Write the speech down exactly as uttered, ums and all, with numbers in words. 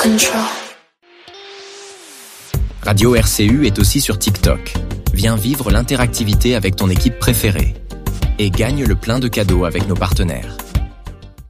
control. Radio R C U est aussi sur TikTok. Viens vivre l'interactivité avec ton équipe préférée. Et gagne le plein de cadeaux avec nos partenaires.